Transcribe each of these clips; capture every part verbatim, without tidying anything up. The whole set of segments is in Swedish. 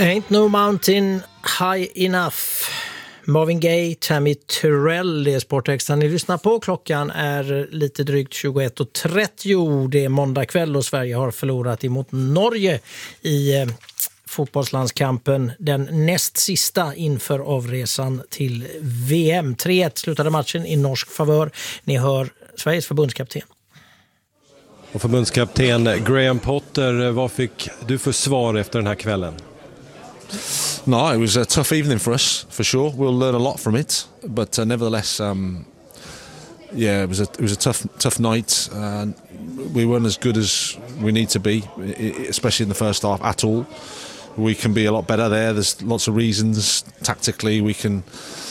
Ain't no mountain high enough. Marvin Gaye, Tammy Terrell, det är sporttexten ni lyssnar på. Klockan är lite drygt tjugoett och trettio. Det är måndag kväll och Sverige har förlorat emot Norge i eh, fotbollslandskampen. Den näst sista inför avresan till V M. tre ett slutade matchen i norsk favör. Ni hör Sveriges förbundskapten. Och förbundskapten Graham Potter, vad fick du för svar efter den här kvällen? No, it was a tough evening for us, for sure. We'll learn a lot from it, but uh, nevertheless, um, yeah, it was a it was a tough tough night. Uh, we weren't as good as we need to be, especially in the first half at all. We can be a lot better there. There's lots of reasons tactically. We can.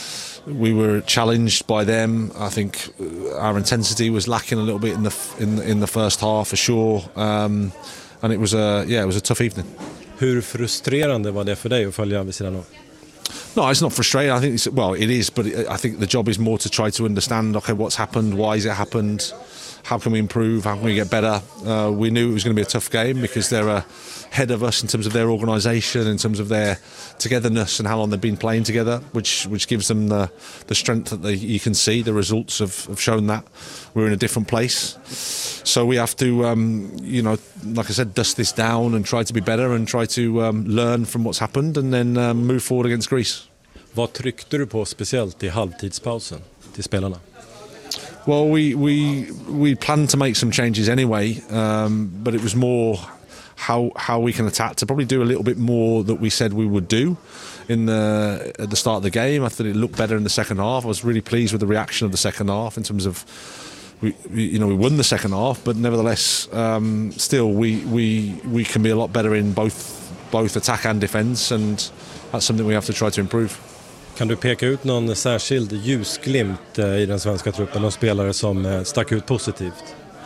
We were challenged by them. I think our intensity was lacking a little bit in the in in the first half, for sure. Um, and it was a yeah, it was a tough evening. Hur frustrerande var det för dig att följa vid sidan av? No, it's not frustrating. I think it's, well, it is, but I think the job is more to try to understand, okay, what's happened, why has it happened, how can we improve, how can we get better. Uh, we knew it was going to be a tough game because they're ahead of us in terms of their organisation, in terms of their togetherness and how long they've been playing together, which which gives them the the strength that they, you can see. The results have, have shown that we're in a different place. So we have to, um, you know, like I said, dust this down and try to be better and try to um, learn from what's happened and then um, move forward against Greece. Vad tryckte du på speciellt i halvtidspausen till spelarna? Well, we we we planned to make some changes anyway, um, but it was more how how we can attack to probably do a little bit more that we said we would do in the at the start of the game. I thought it looked better in the second half. I was really pleased with the reaction of the second half in terms of we, we you know we won the second half, but nevertheless, um, still we we we can be a lot better in both both attack and defence, and that's something we have to try to improve. Kan du peka ut någon särskild ljusglimt i den svenska truppen och spelare som stack ut positivt?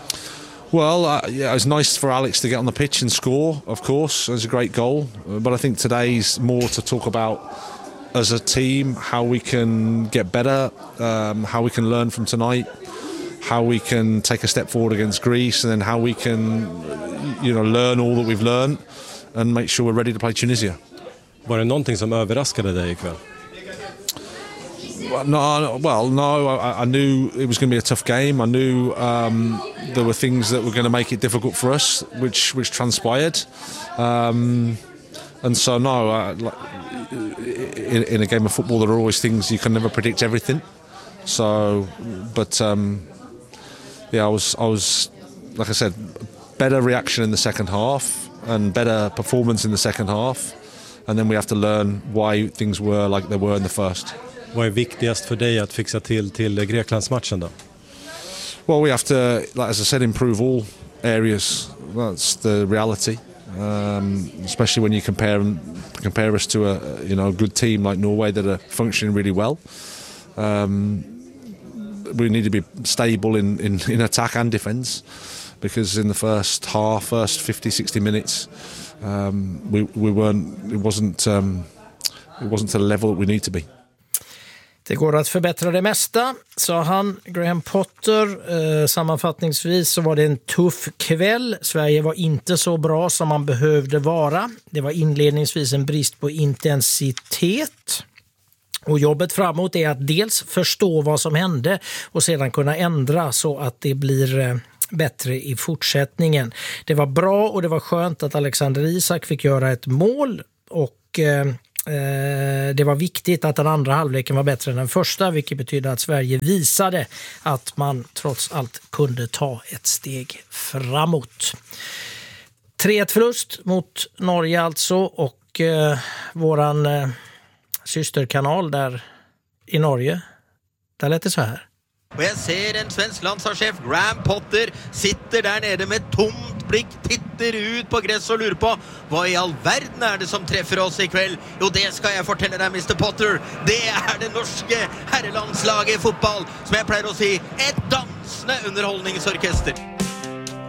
Well, uh, yeah, it's nice for Alex to get on the pitch and score, of course. It's a great goal. But I think today's more to talk about, as a team, how we can get better, um, how we can learn from tonight, how we can take a step forward against Greece, and then how we can, you know, learn all that we've learned and make sure we're ready to play Tunisia. Var det någonting som överraskade dig ikväll? No, well, no. I, I knew it was going to be a tough game. I knew um, there were things that were going to make it difficult for us, which which transpired. Um, and so, no, uh, like, in, in a game of football, there are always things you can never predict everything. So, but um, yeah, I was, I was, like I said, better reaction in the second half and better performance in the second half, and then we have to learn why things were like they were in the first. Vad är viktigast för dig att fixa till till Greklandsmatchen då? Well, we have to, like as I said, improve all areas. That's the reality, um, especially when you compare compare us to a you know a good team like Norway that are functioning really well. Um, we need to be stable in, in, in attack and defence, because in the first half, first fifty, sixty minutes, um, we we weren't. It wasn't. Um, it wasn't to the level that we need to be. Det går att förbättra det mesta, sa han, Graham Potter. Eh, sammanfattningsvis så var det en tuff kväll. Sverige var inte så bra som man behövde vara. Det var inledningsvis en brist på intensitet. Och jobbet framåt är att dels förstå vad som hände och sedan kunna ändra så att det blir eh, bättre i fortsättningen. Det var bra och det var skönt att Alexander Isak fick göra ett mål, och eh, det var viktigt att den andra halvleken var bättre än den första, vilket betyder att Sverige visade att man trots allt kunde ta ett steg framåt. tre ett förlust mot Norge alltså, och eh, våran eh, systerkanal där i Norge, där lät det så här. Och jag ser en svensk landslagschef, Graham Potter, sitter där nere med tomt blick, tittar ut på gräs och lurer på vad i all världen är det som träffar oss ikväll. Jo, det ska jag fortälla dig, mister Potter. Det är det norske herrelandslaget i fotboll, som jag plejer att säga, ett dansende underhållningsorkester.